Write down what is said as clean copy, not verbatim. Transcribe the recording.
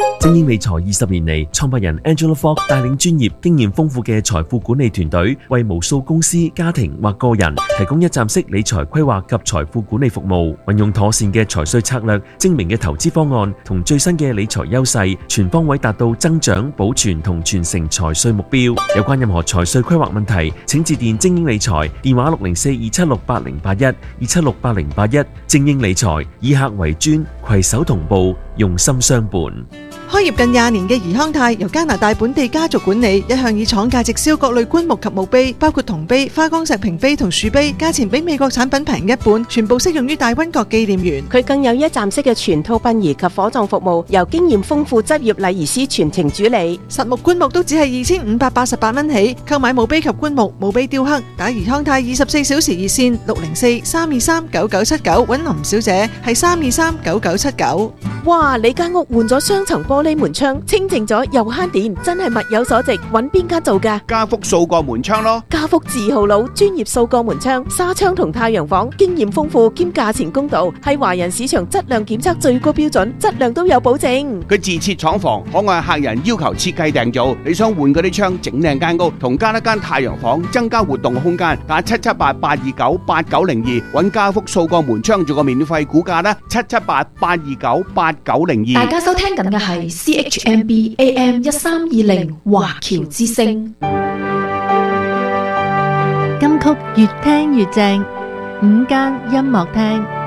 精英理財20年嚟，創辦人 Angela Fok 帶領專業、經驗豐富嘅財富管理團隊，為無數公司、家庭或個人提供一站式理財規劃及財富管理服務。運用妥善嘅財稅策略、精明嘅投資方案同最新嘅理財優勢，全方位達到增長、保存同傳承財稅目標。有關任何財稅規劃問題，請致電精英理財，電話604-276-8081，276-8081。精英理財以客為尊，攜手同步，用心相伴。 開業近20年嘅怡康泰由加拿大本地家族管理，一向以廠價直銷各類棺木及墓碑，包括銅碑、花崗石屏碑同樹碑，價錢比美國產品平一半，全部適用於大溫國紀念園。 佢更有一站式嘅全套殯儀及火葬服務，由經驗豐富執業禮儀師全程主理。 實木棺木都只係2588蚊起，購買墓碑及棺木、墓碑雕刻，打怡康泰24小時熱線604-323-9979，揾林小姐係323-9979。 哇！你間屋換咗雙層玻璃門窗，清淨咗又慳電，真係物有所值。揾邊間做㗎？ 家福掃過門窗咯。 家福字號佬，專業掃過門窗、紗窗同太陽房，經驗豐富兼價錢公道，係華人市場質量檢測最高標準，質量都有保證。 佢自設廠房，可按客人要求設計訂造。你想換嗰啲窗，整靚間屋，同加一間太陽房，增加活動空間，打778-829-8902，揾家福掃過門窗做個免費估價啦，778-829-8902。 大家收聽緊嘅係 CHMB AM 1320華僑之聲， 金曲越聽越正，午間音樂廳。